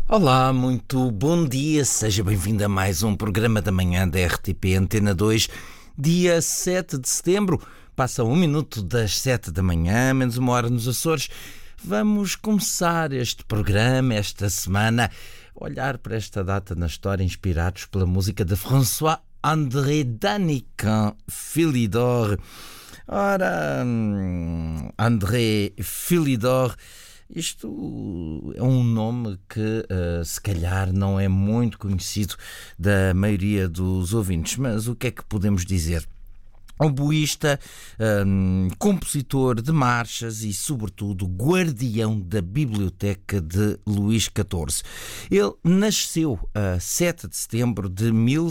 Olá, muito bom dia, seja bem-vindo a mais um programa da manhã da RTP Antena 2, dia 7 de setembro. Passa 1 minuto das 7 da manhã, menos 1 hora nos Açores. Vamos começar este programa, esta semana, olhar para esta data na história inspirados pela música de François-André Danican, Philidor. Ora, André Philidor, isto é um nome que se calhar não é muito conhecido da maioria dos ouvintes, mas o que é que podemos dizer? Oboísta, compositor de marchas e, sobretudo, guardião da biblioteca de Luís XIV. Ele nasceu a 7 de setembro de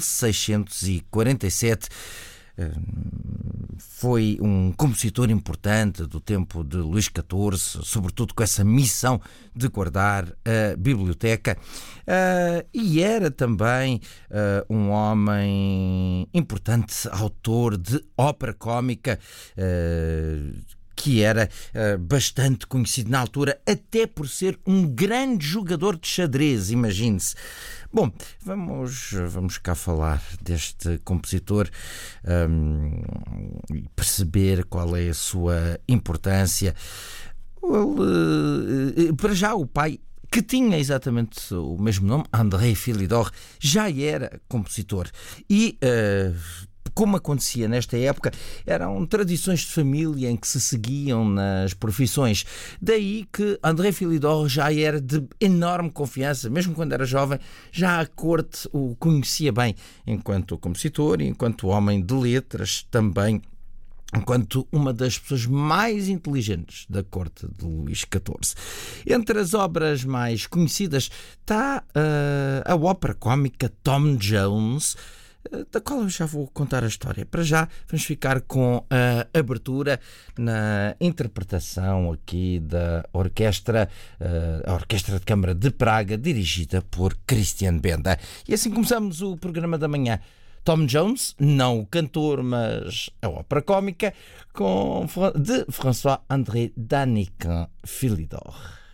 1647. Foi um compositor importante do tempo de Luís XIV, sobretudo com essa missão de guardar a biblioteca, e era também um homem importante, autor de ópera cómica, que era bastante conhecido na altura, até por ser um grande jogador de xadrez, imagine-se. Bom, vamos cá falar deste compositor e perceber qual é a sua importância. Para já, o pai, que tinha exatamente o mesmo nome, André Philidor, já era compositor. E como acontecia nesta época, eram tradições de família em que se seguiam nas profissões. Daí que André Philidor já era de enorme confiança, mesmo quando era jovem, já a corte o conhecia bem, enquanto compositor e enquanto homem de letras também, enquanto uma das pessoas mais inteligentes da corte de Luís XIV. Entre as obras mais conhecidas está a ópera cómica Tom Jones, da qual eu já vou contar a história. Para já, vamos ficar com a abertura na interpretação aqui da orquestra, a Orquestra de Câmara de Praga, dirigida por Christian Benda. E assim começamos o programa da manhã. Tom Jones, não o cantor, mas a ópera cómica, de François-André Danican, Philidor.